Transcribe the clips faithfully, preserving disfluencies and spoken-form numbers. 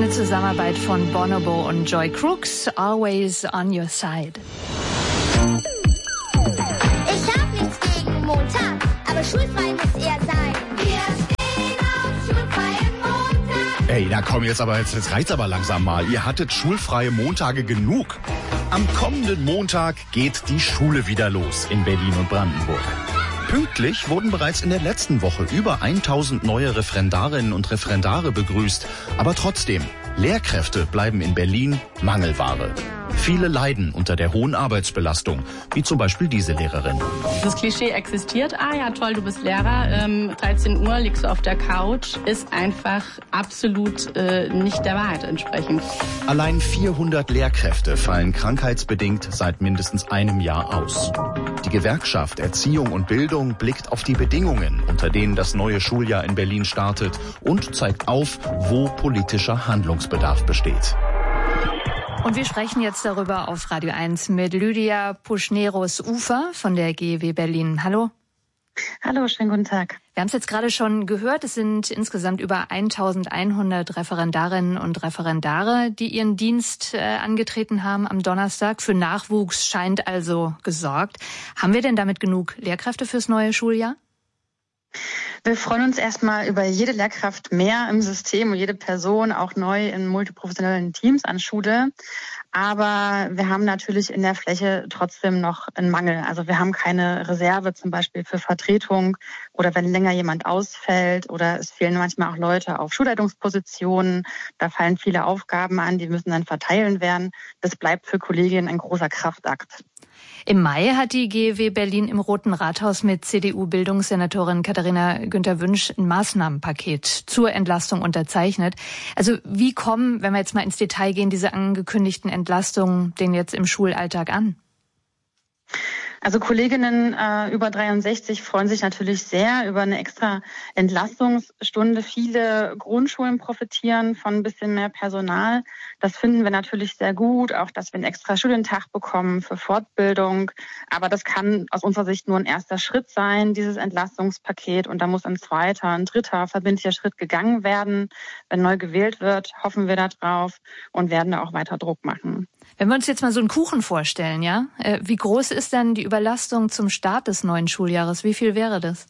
eine Zusammenarbeit von Bonobo und Joy Crooks, Always on Your Side. Ich hab nichts gegen Montag, aber schulfrei muss er sein. Wir stehen auf schulfreien Montag. Ey, na komm, jetzt aber, jetzt, jetzt reicht's aber langsam mal. Ihr hattet schulfreie Montage genug. Am kommenden Montag geht die Schule wieder los in Berlin und Brandenburg. Pünktlich wurden bereits in der letzten Woche über tausend neue Referendarinnen und Referendare begrüßt. Aber trotzdem, Lehrkräfte bleiben in Berlin Mangelware. Viele leiden unter der hohen Arbeitsbelastung, wie zum Beispiel diese Lehrerin. Das Klischee existiert. Ah ja, toll, du bist Lehrer. Ähm, dreizehn Uhr liegst du auf der Couch. Ist einfach absolut äh, nicht der Wahrheit entsprechend. Allein vierhundert Lehrkräfte fallen krankheitsbedingt seit mindestens einem Jahr aus. Die Gewerkschaft Erziehung und Bildung blickt auf die Bedingungen, unter denen das neue Schuljahr in Berlin startet und zeigt auf, wo politischer Handlungsbedarf besteht. Und wir sprechen jetzt darüber auf Radio eins mit Lydia Puschneros-Ufer von der G E W Berlin. Hallo. Hallo, schönen guten Tag. Wir haben es jetzt gerade schon gehört, es sind insgesamt über eintausendeinhundert Referendarinnen und Referendare, die ihren Dienst äh, angetreten haben am Donnerstag. Für Nachwuchs scheint also gesorgt. Haben wir denn damit genug Lehrkräfte fürs neue Schuljahr? Wir freuen uns erstmal über jede Lehrkraft mehr im System und jede Person auch neu in multiprofessionellen Teams an Schule. Aber wir haben natürlich in der Fläche trotzdem noch einen Mangel. Also wir haben keine Reserve zum Beispiel für Vertretung oder wenn länger jemand ausfällt oder es fehlen manchmal auch Leute auf Schulleitungspositionen. Da fallen viele Aufgaben an, die müssen dann verteilen werden. Das bleibt für Kolleginnen ein großer Kraftakt. Im Mai hat die G E W Berlin im Roten Rathaus mit C D U-Bildungssenatorin Katharina Günther-Wünsch ein Maßnahmenpaket zur Entlastung unterzeichnet. Also wie kommen, wenn wir jetzt mal ins Detail gehen, diese angekündigten Entlastungen denn jetzt im Schulalltag an? Also Kolleginnen äh, über dreiundsechzig freuen sich natürlich sehr über eine extra Entlastungsstunde. Viele Grundschulen profitieren von ein bisschen mehr Personal. Das finden wir natürlich sehr gut, auch dass wir einen extra Studientag bekommen für Fortbildung. Aber das kann aus unserer Sicht nur ein erster Schritt sein, dieses Entlastungspaket. Und da muss ein zweiter, ein dritter verbindlicher Schritt gegangen werden. Wenn neu gewählt wird, hoffen wir da drauf und werden da auch weiter Druck machen. Wenn wir uns jetzt mal so einen Kuchen vorstellen, ja, äh, wie groß ist denn die Überlastung zum Start des neuen Schuljahres? Wie viel wäre das?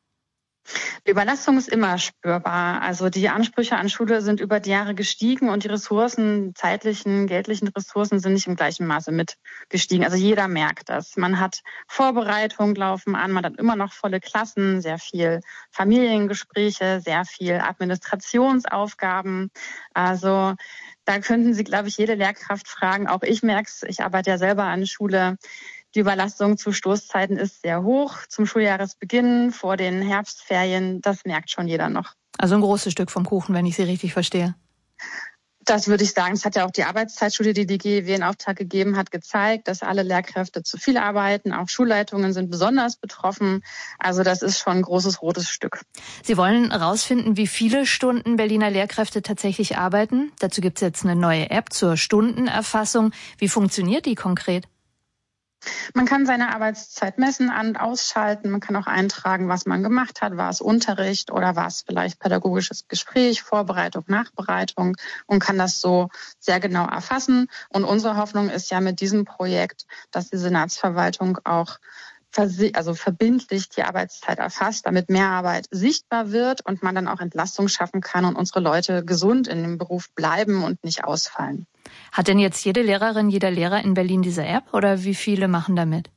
Die Überlastung ist immer spürbar. Also die Ansprüche an Schule sind über die Jahre gestiegen und die Ressourcen, zeitlichen, geldlichen Ressourcen sind nicht im gleichen Maße mitgestiegen. Also jeder merkt das. Man hat Vorbereitungen laufen an, man hat immer noch volle Klassen, sehr viel Familiengespräche, sehr viel Administrationsaufgaben. Also da könnten Sie, glaube ich, jede Lehrkraft fragen. Auch ich merke es, ich arbeite ja selber an der Schule. Die Überlastung zu Stoßzeiten ist sehr hoch. Zum Schuljahresbeginn, vor den Herbstferien, das merkt schon jeder noch. Also ein großes Stück vom Kuchen, wenn ich Sie richtig verstehe. Das würde ich sagen. Das hat ja auch die Arbeitszeitstudie, die die G E W in Auftrag gegeben hat, gezeigt, dass alle Lehrkräfte zu viel arbeiten. Auch Schulleitungen sind besonders betroffen. Also das ist schon ein großes rotes Stück. Sie wollen herausfinden, wie viele Stunden Berliner Lehrkräfte tatsächlich arbeiten. Dazu gibt es jetzt eine neue App zur Stundenerfassung. Wie funktioniert die konkret? Man kann seine Arbeitszeit messen, an- und ausschalten. Man kann auch eintragen, was man gemacht hat. War es Unterricht oder war es vielleicht pädagogisches Gespräch, Vorbereitung, Nachbereitung und kann das so sehr genau erfassen. Und unsere Hoffnung ist ja mit diesem Projekt, dass die Senatsverwaltung auch also verbindlich die Arbeitszeit erfasst, damit mehr Arbeit sichtbar wird und man dann auch Entlastung schaffen kann und unsere Leute gesund in dem Beruf bleiben und nicht ausfallen. Hat denn jetzt jede Lehrerin, jeder Lehrer in Berlin diese App oder wie viele machen damit?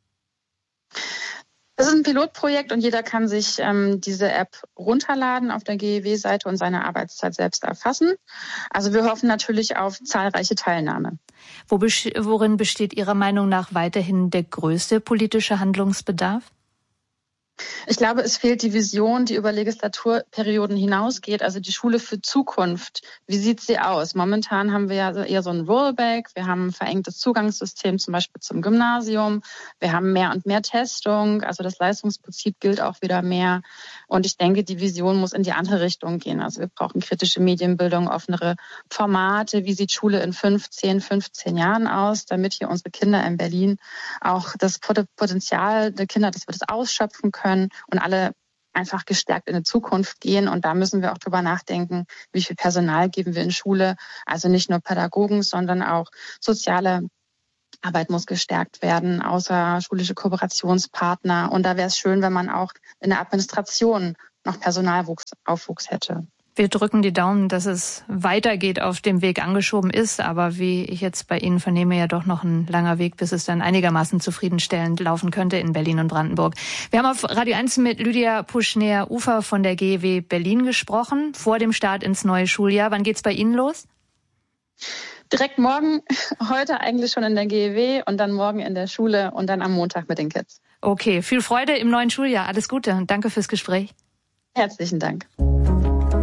Das ist ein Pilotprojekt und jeder kann sich ähm, diese App runterladen auf der G E W-Seite und seine Arbeitszeit selbst erfassen. Also wir hoffen natürlich auf zahlreiche Teilnahme. Wo, worin besteht Ihrer Meinung nach weiterhin der größte politische Handlungsbedarf? Ich glaube, es fehlt die Vision, die über Legislaturperioden hinausgeht, also die Schule für Zukunft. Wie sieht sie aus? Momentan haben wir ja eher so ein Rollback. Wir haben ein verengtes Zugangssystem, zum Beispiel zum Gymnasium. Wir haben mehr und mehr Testung. Also das Leistungsprinzip gilt auch wieder mehr. Und ich denke, die Vision muss in die andere Richtung gehen. Also wir brauchen kritische Medienbildung, offenere Formate. Wie sieht Schule in fünf, zehn, fünfzehn Jahren aus, damit hier unsere Kinder in Berlin auch das Potenzial der Kinder, dass wir das ausschöpfen können und alle einfach gestärkt in die Zukunft gehen. Und da müssen wir auch drüber nachdenken, wie viel Personal geben wir in Schule. Also nicht nur Pädagogen, sondern auch soziale Arbeit muss gestärkt werden, außerschulische Kooperationspartner. Und da wäre es schön, wenn man auch in der Administration noch Personalaufwuchs hätte. Wir drücken die Daumen, dass es weitergeht, auf dem Weg angeschoben ist. Aber wie ich jetzt bei Ihnen vernehme, ja doch noch ein langer Weg, bis es dann einigermaßen zufriedenstellend laufen könnte in Berlin und Brandenburg. Wir haben auf Radio eins mit Lydia Puschner-Ufer von der G E W Berlin gesprochen, vor dem Start ins neue Schuljahr. Wann geht's bei Ihnen los? Direkt morgen, heute eigentlich schon in der G E W und dann morgen in der Schule und dann am Montag mit den Kids. Okay, viel Freude im neuen Schuljahr. Alles Gute und danke fürs Gespräch. Herzlichen Dank.